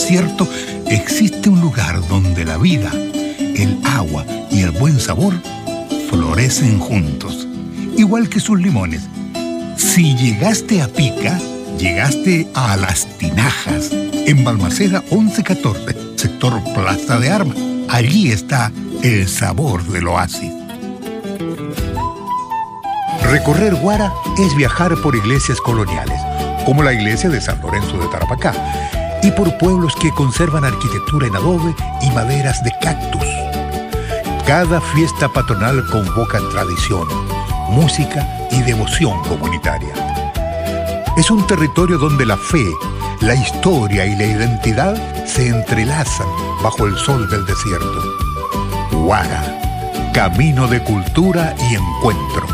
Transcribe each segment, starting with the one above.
desierto existe un lugar donde la vida, el agua y el buen sabor florecen juntos, igual que sus limones. Si llegaste a Pica, llegaste a Las Tinajas, en Balmaceda 1114, sector Plaza de Armas. Allí está el sabor del oasis. Recorrer Huara es viajar por iglesias coloniales, como la iglesia de San Lorenzo de Tarapacá, y por pueblos que conservan arquitectura en adobe y maderas de cactus. Cada fiesta patronal convoca tradición, música y devoción comunitaria. Es un territorio donde la fe, la historia y la identidad se entrelazan bajo el sol del desierto. Huara, camino de cultura y encuentro.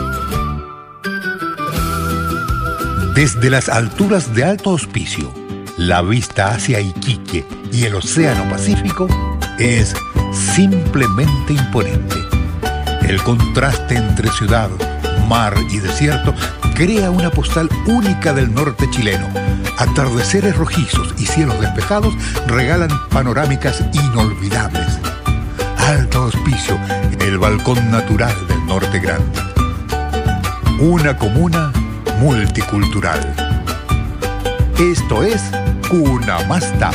Desde las alturas de Alto Hospicio, la vista hacia Iquique y el Océano Pacífico es simplemente imponente. El contraste entre ciudad, mar y desierto crea una postal única del norte chileno. Atardeceres rojizos y cielos despejados regalan panorámicas inolvidables. Alto Hospicio, el balcón natural del norte grande. Una comuna multicultural. Esto es Cunamasta.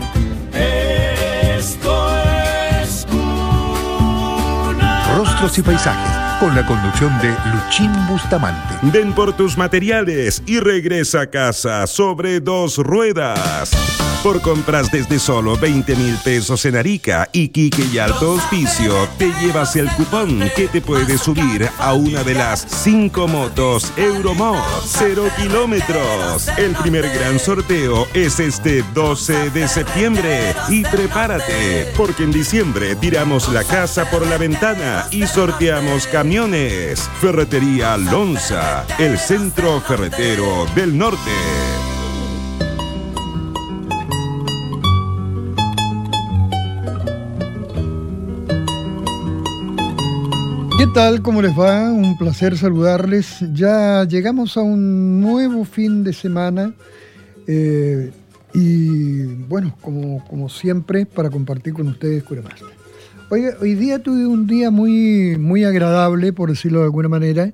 Esto es Cuna. Rostros y paisajes, con la conducción de Luchín Bustamante. Ven por tus materiales y regresa a casa sobre 2 ruedas. Por compras desde solo 20,000 pesos en Arica, Iquique y Alto Hospicio, te llevas el cupón que te puede subir a una de las 5 motos Euromod 0 kilómetros. El primer gran sorteo es este 12 de septiembre. Y prepárate, porque en diciembre tiramos la casa por la ventana y sorteamos camiones. Ferretería Lonza, el centro ferretero del norte. ¿Qué tal? ¿Cómo les va? Un placer saludarles. Ya llegamos a un nuevo fin de semana y bueno, como siempre, para compartir con ustedes Cunamasta. Hoy día tuve un día muy, muy agradable, por decirlo de alguna manera.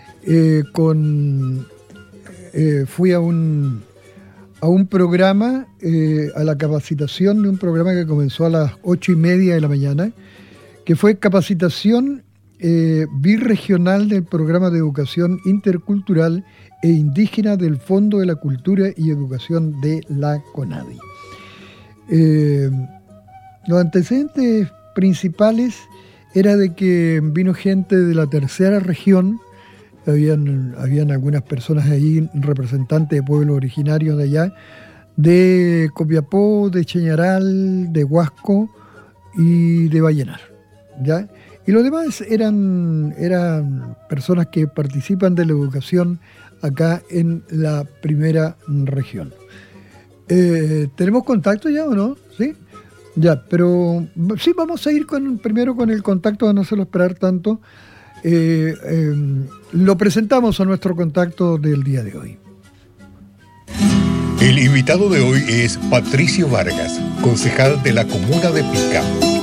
Fui a un programa, a la capacitación de un programa que comenzó a las 8:30 de la mañana, que fue capacitación birregional del Programa de Educación Intercultural e Indígena del Fondo de la Cultura y Educación de la CONADI. Los antecedentes principales era de que vino gente de la tercera región, habían algunas personas ahí, representantes de pueblos originarios de allá, de Copiapó, de Chañaral, de Huasco y de Vallenar, ¿ya? Y los demás eran personas que participan de la educación acá en la primera región. ¿Tenemos contacto ya o no? ¿Sí? Ya, pero sí, vamos a ir primero con el contacto, de no hacerlo esperar tanto. Lo presentamos a nuestro contacto del día de hoy. El invitado de hoy es Patricio Vargas, concejal de la comuna de Pica.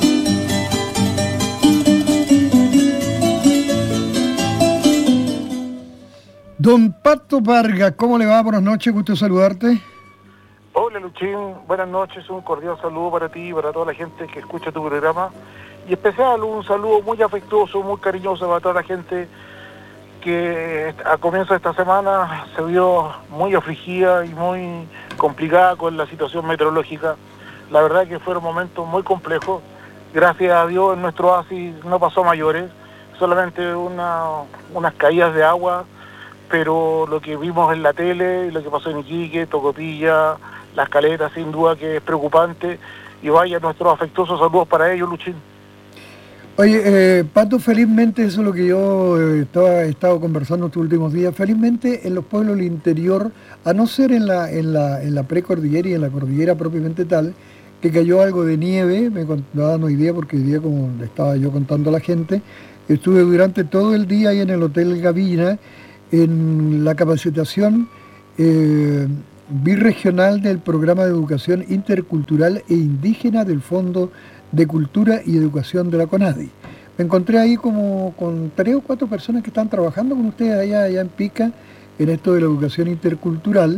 Don Pato Vargas, ¿cómo le va? Buenas noches, gusto saludarte. Hola Luchín, buenas noches, un cordial saludo para ti y para toda la gente que escucha tu programa. Y especial un saludo muy afectuoso, muy cariñoso para toda la gente que a comienzo de esta semana se vio muy afligida y muy complicada con la situación meteorológica. La verdad que fueron momentos muy complejos. Gracias a Dios en nuestro oasis no pasó a mayores, solamente unas caídas de agua, pero lo que vimos en la tele, lo que pasó en Iquique, Tocopilla, Las Caletas, sin duda que es preocupante. Y vaya nuestros afectuosos saludos para ellos, Luchín. Oye, Pato, felizmente, eso es lo que yo he estado conversando estos últimos días, felizmente en los pueblos del interior, a no ser en la precordillera y en la cordillera propiamente tal, que cayó algo de nieve, me daban hoy día, porque hoy día, como le estaba yo contando a la gente, estuve durante todo el día ahí en el Hotel Gavina, en la capacitación birregional del Programa de Educación Intercultural e Indígena del Fondo de Cultura y Educación de la CONADI. Me encontré ahí como con 3 o 4 personas que están trabajando con ustedes allá en Pica, en esto de la educación intercultural,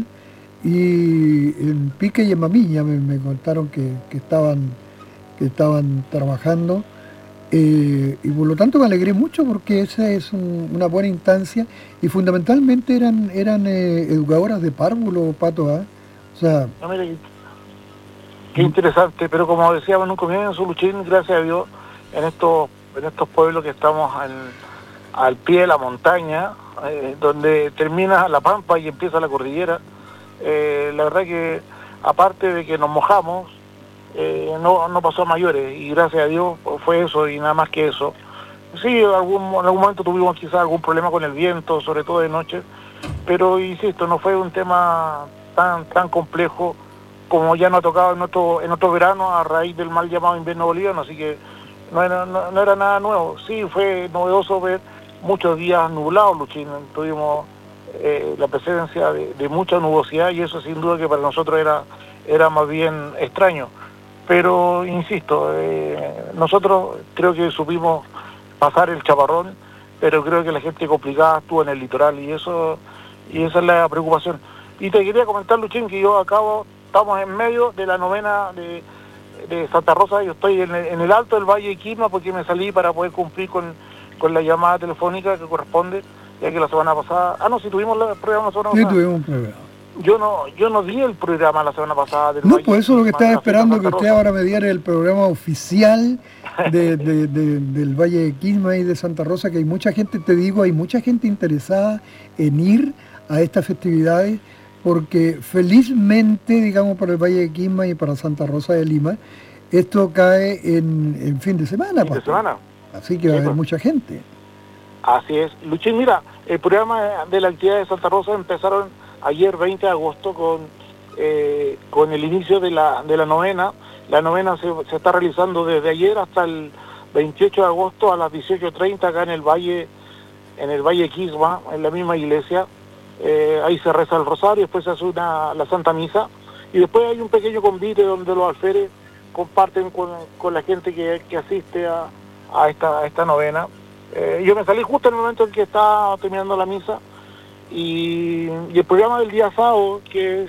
y en Pica y en Mamiña me contaron que estaban trabajando. Y por lo tanto me alegré mucho porque esa es una buena instancia y fundamentalmente eran educadoras de párvulo, Pato, ¿eh? O sea, No, mira, qué interesante, pero como decíamos en un comienzo, Luchín, gracias a Dios, en estos pueblos que estamos al pie de la montaña, donde termina la pampa y empieza la cordillera, la verdad que aparte de que nos mojamos, no pasó a mayores, y gracias a Dios fue eso y nada más que eso. Sí, en algún momento tuvimos quizás algún problema con el viento, sobre todo de noche, pero insisto, no fue un tema tan complejo como ya nos ha tocado en otro verano a raíz del mal llamado invierno boliviano, así que no era nada nuevo. Sí, fue novedoso ver muchos días nublados, Luchín. Tuvimos la presencia de mucha nubosidad y eso sin duda que para nosotros era más bien extraño. Pero, insisto, nosotros creo que supimos pasar el chaparrón, pero creo que la gente complicada estuvo en el litoral y esa es la preocupación. Y te quería comentar, Luchín, que estamos en medio de la novena de Santa Rosa. Yo estoy en el alto del Valle de Quilma porque me salí para poder cumplir con la llamada telefónica que corresponde, ya que la semana pasada... si tuvimos el programa la semana pasada. Sí, tuvimos un programa. Yo no di el programa la semana pasada. No, pues eso es lo que estaba esperando, que usted ahora me diera el programa oficial del Valle de Quilma y de Santa Rosa, que hay mucha gente, te digo, hay mucha gente interesada en ir a estas festividades, porque felizmente, digamos, para el Valle de Quilma y para Santa Rosa de Lima, esto cae en fin de semana. Fin de semana. Así que va a haber mucha gente. Así es. Luchín, mira, el programa de la actividad de Santa Rosa empezaron ayer 20 de agosto con el inicio de la novena. La novena se está realizando desde ayer hasta el 28 de agosto a las 18:30 acá en el Valle de Quilma, en la misma iglesia. Ahí se reza el rosario, después se hace la Santa Misa y después hay un pequeño convite donde los alferes comparten con la gente que asiste a esta novena. Yo me salí justo en el momento en que estaba terminando la misa y el programa del día sábado, que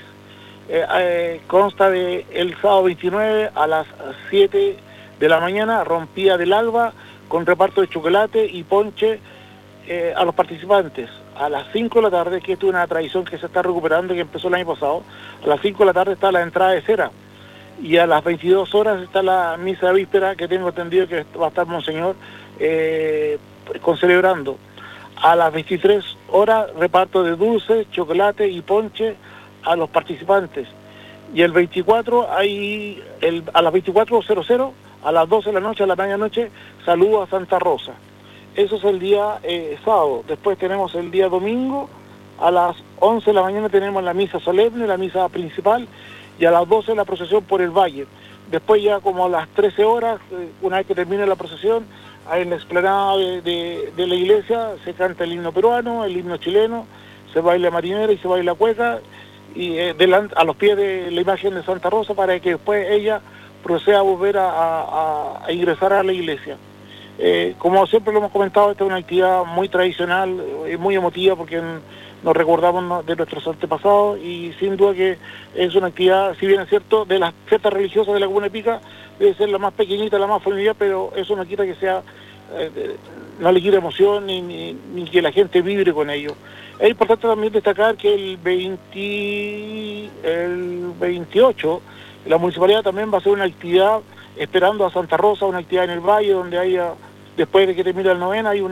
consta de el sábado 29 a las 7 de la mañana, rompía del alba con reparto de chocolate y ponche a los participantes. A las 5 de la tarde, que esto es una tradición que se está recuperando, que empezó el año pasado, a las 5 de la tarde está la entrada de cera y a las 22 horas está la misa de víspera, que tengo entendido que va a estar Monseñor concelebrando. A las 23 horas reparto de dulces, chocolate y ponche a los participantes. Y el 24 a las 24:00, a las 12 de la noche, a la medianoche, saludo a Santa Rosa. Eso es el día sábado. Después tenemos el día domingo, a las 11 de la mañana tenemos la misa solemne, la misa principal, y a las 12 la procesión por el valle. Después ya como a las 13 horas, una vez que termine la procesión, en la explanada de la iglesia se canta el himno peruano, el himno chileno, se baila marinera y se baila cueca, y a los pies de la imagen de Santa Rosa, para que después ella proceda a volver a ingresar a la iglesia. Como siempre lo hemos comentado, esta es una actividad muy tradicional, muy emotiva, porque nos recordamos de nuestros antepasados, y sin duda que es una actividad, si bien es cierto, de las fiestas religiosas de la Comuna de Pica, debe ser la más pequeñita, la más familiar, pero eso no quita que sea, no le quita emoción ni que la gente vibre con ello. Es importante también destacar que el 28 la municipalidad también va a hacer una actividad esperando a Santa Rosa, una actividad en el valle donde haya, después de que termine el novena, hay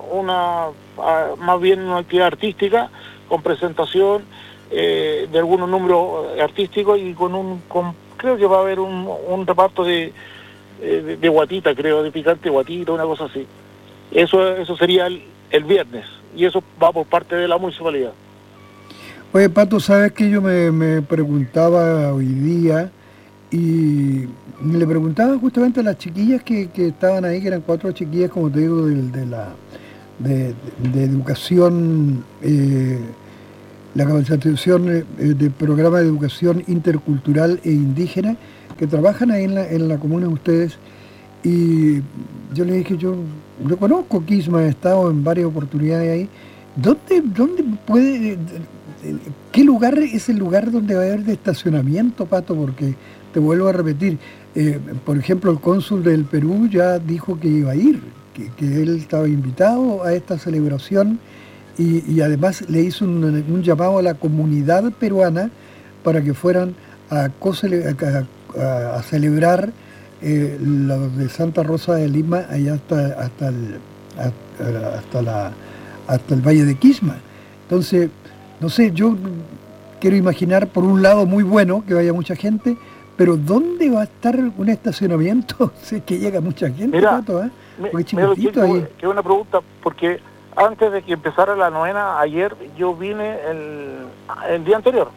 más bien una actividad artística con presentación de algunos números artísticos y creo que va a haber un reparto de guatita, creo, de picante guatita, una cosa así. Eso sería el viernes, y eso va por parte de la municipalidad. Oye, Pato, ¿sabes que yo me preguntaba hoy día? Y le preguntaba justamente a las chiquillas que estaban ahí, que eran 4 chiquillas, como te digo, de educación, la capacitación de programa de educación intercultural e indígena que trabajan ahí en la comuna de ustedes. Y yo le dije, yo conozco Quisma, he estado en varias oportunidades ahí. ¿Dónde puede, qué lugar es el lugar donde va a haber de estacionamiento, Pato? Porque te vuelvo a repetir, por ejemplo, el cónsul del Perú ya dijo que iba a ir, que él estaba invitado a esta celebración y además le hizo un llamado a la comunidad peruana para que fueran a celebrar los de Santa Rosa de Lima allá hasta el Valle de Quisma. Entonces, no sé, yo quiero imaginar por un lado muy bueno que vaya mucha gente, pero ¿dónde va a estar un estacionamiento? Sé que llega mucha gente, Mira, Pato, ¿eh? Porque chiquitito ahí. Que una pregunta, porque antes de que empezara la novena, ayer yo vine el día anterior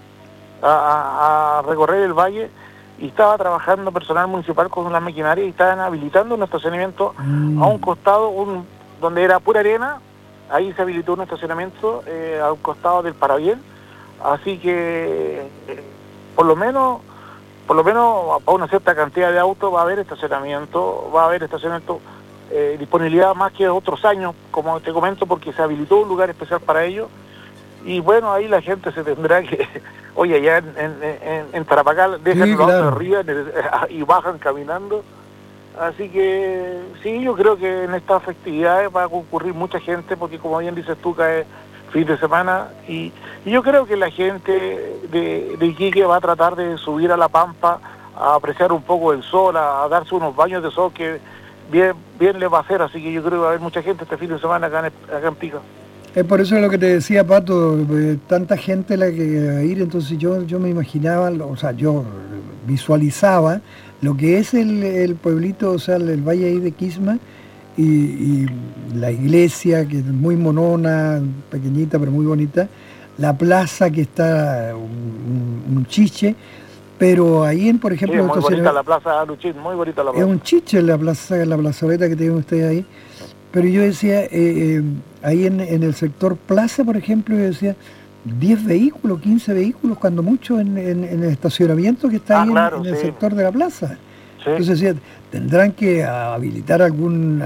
a recorrer el valle y estaba trabajando personal municipal con la maquinaria y estaban habilitando un estacionamiento a un costado, donde era pura arena. Ahí se habilitó un estacionamiento a un costado del Parabién, así que por lo menos para una cierta cantidad de autos va a haber estacionamiento, disponibilidad más que otros años, como te comento, porque se habilitó un lugar especial para ellos. Y bueno, ahí la gente se tendrá que, oye, allá en Tarapacá dejan los autos arriba y bajan caminando. Así que sí, yo creo que en estas festividades va a concurrir mucha gente, porque como bien dices tú, cae fin de semana, y yo creo que la gente de Iquique va a tratar de subir a la Pampa, a apreciar un poco el sol, a darse unos baños de sol que bien les va a hacer. Así que yo creo que va a haber mucha gente este fin de semana acá en Pica. Es por eso lo que te decía, Pato, tanta gente la que va a ir, entonces yo me imaginaba, o sea, yo visualizaba lo que es el pueblito, o sea, el valle ahí de Quisma, y la iglesia, que es muy monona, pequeñita pero muy bonita, la plaza que está un chiche, pero ahí por ejemplo... Sí, muy bonita la plaza, Luchín, muy bonita la plaza. Es un chiche la plazoleta que tienen ustedes ahí. Pero yo decía, ahí en el sector plaza, por ejemplo, yo decía 10 vehículos, 15 vehículos, cuando mucho en el estacionamiento que está ahí en el sector de la plaza. Sí. Entonces decía, tendrán que habilitar algún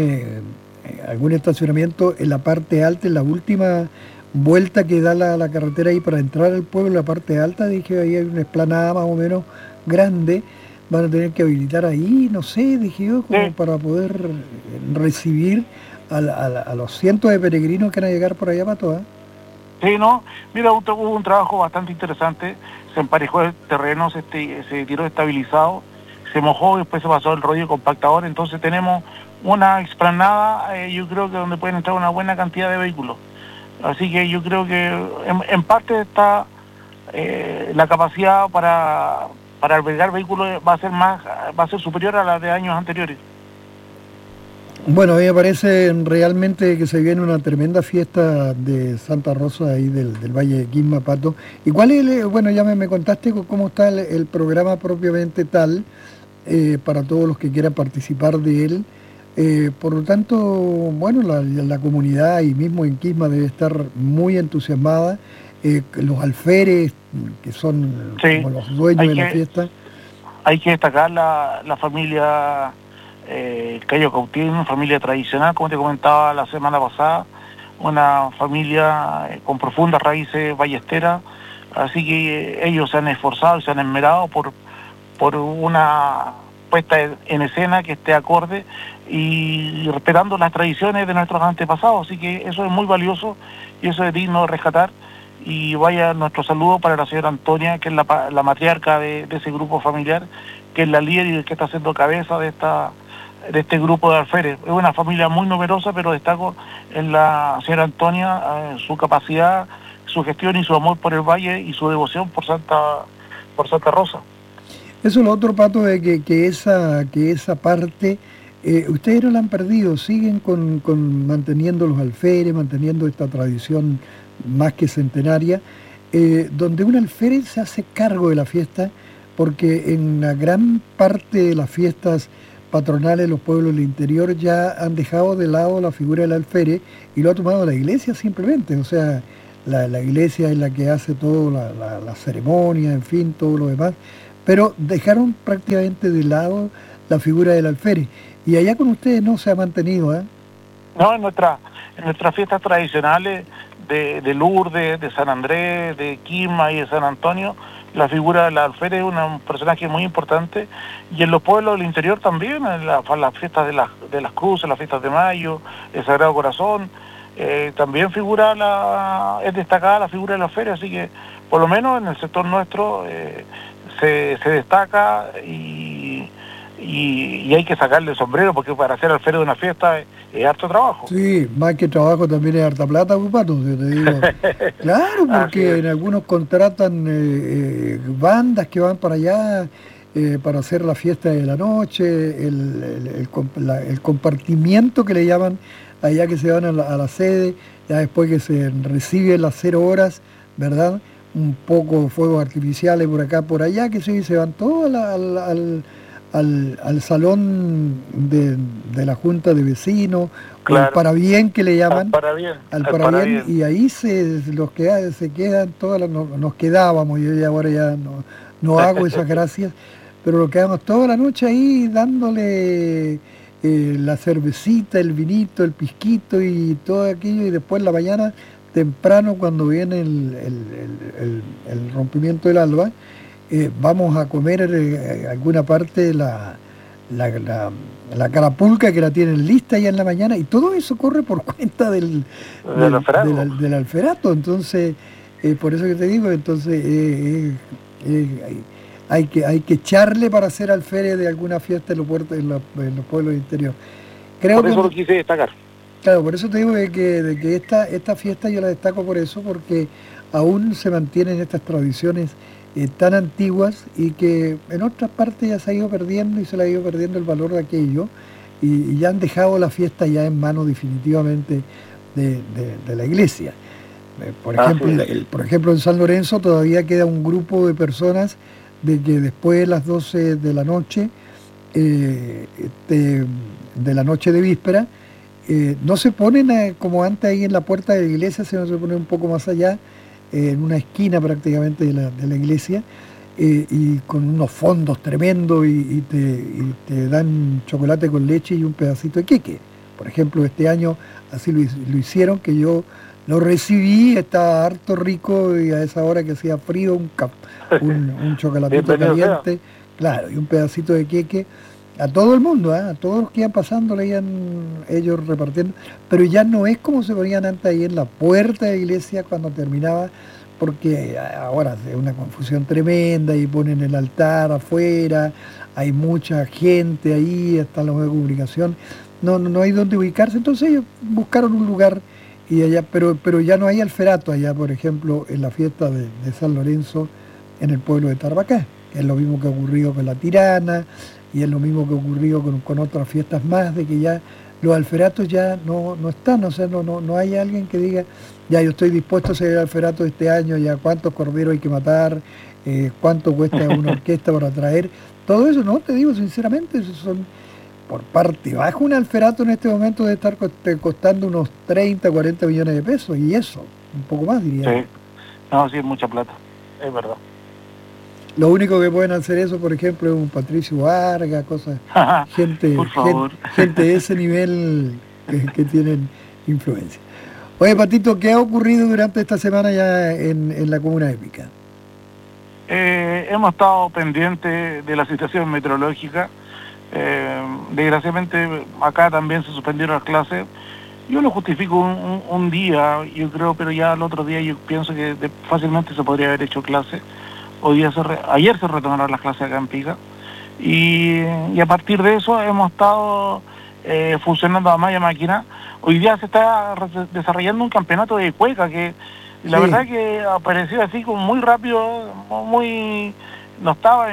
estacionamiento en la parte alta, en la última vuelta que da la carretera ahí para entrar al pueblo, en la parte alta, dije, ahí hay una explanada más o menos grande. Van a tener que habilitar ahí, no sé, dije yo, como para poder recibir a los cientos de peregrinos que van a llegar por allá, Pato, ¿eh? Sí, no, mira, hubo un trabajo bastante interesante, se emparejó el terreno, se tiró estabilizado, se mojó y después se pasó el rollo compactador, entonces tenemos una explanada, yo creo que donde pueden entrar una buena cantidad de vehículos. Así que yo creo que en parte está la capacidad para albergar vehículos va a ser superior a la de años anteriores. Bueno, a mí me parece realmente que se viene una tremenda fiesta de Santa Rosa ahí del Valle de Quisma, Pato. ¿Y cuál es, bueno, ya me contaste cómo está el programa propiamente tal, para todos los que quieran participar de él? Por lo tanto, bueno, la comunidad ahí mismo en Quisma debe estar muy entusiasmada. Los alferes, que son como los dueños de la fiesta. Hay que destacar la familia Cayo Cautín, una familia tradicional, como te comentaba la semana pasada, una familia con profundas raíces ballesteras, así que ellos se han esforzado y se han esmerado por una puesta en escena que esté acorde y respetando las tradiciones de nuestros antepasados, así que eso es muy valioso y eso es digno de rescatar. Y vaya nuestro saludo para la señora Antonia, que es la matriarca de ese grupo familiar, que es la líder y que está haciendo cabeza de este grupo de alferes. Es una familia muy numerosa, pero destaco en la señora Antonia su capacidad, su gestión y su amor por el valle y su devoción por Santa Rosa. Eso es lo otro, Pato, de que esa parte, ustedes no la han perdido, siguen con manteniendo los alferes, manteniendo esta tradición más que centenaria, donde un alférez se hace cargo de la fiesta, porque en la gran parte de las fiestas patronales de los pueblos del interior ya han dejado de lado la figura del alférez y lo ha tomado la iglesia simplemente. O sea, la iglesia es la que hace toda la ceremonia, en fin, todo lo demás, pero dejaron prácticamente de lado la figura del alférez. Y allá con ustedes no se ha mantenido, ¿eh? No, en nuestras fiestas tradicionales de Lourdes, de San Andrés, de Quilma y de San Antonio, la figura del alférez es un personaje muy importante, y en los pueblos del interior también, en las fiestas de las cruces, las fiestas de mayo, el Sagrado Corazón, también es destacada la figura del alférez, así que por lo menos en el sector nuestro se destaca y hay que sacarle el sombrero, porque para hacer alférez de una fiesta es harto trabajo. Sí, más que trabajo también es harta plata, Pato, yo te digo. Claro, porque en algunos contratan bandas que van para allá para hacer la fiesta de la noche, el compartimiento que le llaman allá, que se van a la sede, ya después que se recibe las 0 horas, ¿verdad? Un poco fuegos artificiales por acá, por allá, que sí, se van todos al salón de la junta de vecinos, claro, el parabién que le llaman, al parabién, y ahí se quedan todas nos quedábamos, yo ya ahora ya no hago esas gracias, pero nos quedamos toda la noche ahí dándole la cervecita, el vinito, el pisquito y todo aquello, y después en la mañana temprano, cuando viene el rompimiento del alba, vamos a comer alguna parte la carapulca, que la tienen lista ya en la mañana, y todo eso corre por cuenta del alferato. Entonces, por eso que te digo, entonces hay que echarle para hacer alférez de alguna fiesta en los pueblos interiores. Por eso lo quise destacar. Claro, por eso te digo de que esta fiesta yo la destaco por eso, porque aún se mantienen estas tradiciones tan antiguas, y que en otras partes ya se ha ido perdiendo, y se le ha ido perdiendo el valor de aquello, y ya han dejado la fiesta ya en manos definitivamente de la iglesia. Por ejemplo, en San Lorenzo todavía queda un grupo de personas de que después de las 12 de la noche, de la noche de víspera, no se ponen como antes ahí en la puerta de la iglesia, sino se ponen un poco más allá, en una esquina prácticamente de la iglesia, y con unos fondos tremendos, y te dan chocolate con leche y un pedacito de queque. Por ejemplo, este año así lo hicieron, que yo lo recibí, estaba harto rico, y a esa hora que hacía frío, un chocolatito caliente, claro, y un pedacito de queque, a todo el mundo, a todos los que iban pasando le iban ellos repartiendo, pero ya no es como se ponían antes ahí en la puerta de la iglesia cuando terminaba, porque ahora es una confusión tremenda, y ponen el altar afuera, hay mucha gente ahí, hasta los medios de comunicación, no hay donde ubicarse, entonces ellos buscaron un lugar, y allá, pero ya no hay alferato allá, por ejemplo, en la fiesta de San Lorenzo, en el pueblo de Tarapacá, que es lo mismo que ha ocurrido con la Tirana, y es lo mismo que ha ocurrido con otras fiestas más, de que ya los alferatos ya no están, o sea, no hay alguien que diga, ya yo estoy dispuesto a hacer el alferato este año, ya cuántos corderos hay que matar, cuánto cuesta una orquesta para traer, todo eso, no, te digo sinceramente, eso son, por parte baja, un alferato en este momento debe estar costando unos 30, 40 millones de pesos, y eso, un poco más diría. Sí, no, sí es mucha plata, es verdad. Lo único que pueden hacer eso, por ejemplo, es un Patricio Vargas, cosas, gente de ese nivel que tienen influencia. Oye, Patito, ¿qué ha ocurrido durante esta semana ya en la Comuna Épica? Hemos estado pendientes de la situación meteorológica. Desgraciadamente acá también se suspendieron las clases. Yo lo justifico un día, yo creo, pero ya el otro día yo pienso que fácilmente se podría haber hecho clases. Ayer se retomaron las clases acá en Pica, y a partir de eso hemos estado funcionando a malla máquina. Hoy día se está desarrollando un campeonato de cueca que la verdad que apareció así como muy rápido, no estaba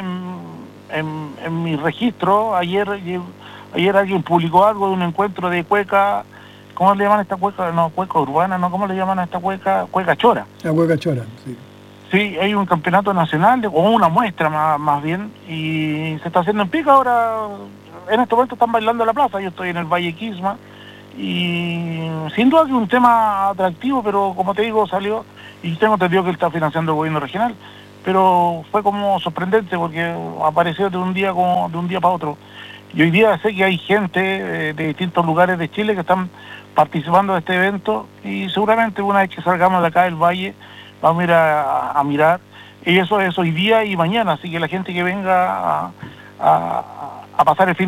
en mi registro. Ayer alguien publicó algo de un encuentro de cueca. ¿Cómo le llaman a esta cueca? No, cueca urbana, no, ¿cómo le llaman a esta cueca? Cueca chora. La cueca chora, sí. Sí, hay un campeonato nacional, o una muestra más bien, y se está haciendo en Pica ahora. En este momento están bailando en la plaza, yo estoy en el Valle Quisma, y sin duda que es un tema atractivo, pero como te digo, salió y tengo entendido que él está financiando el gobierno regional, pero fue como sorprendente porque apareció de un día para otro. Y hoy día sé que hay gente de distintos lugares de Chile que están participando de este evento, y seguramente una vez que salgamos de acá del valle vamos a ir a mirar, y eso es hoy día y mañana, así que la gente que venga a pasar el fin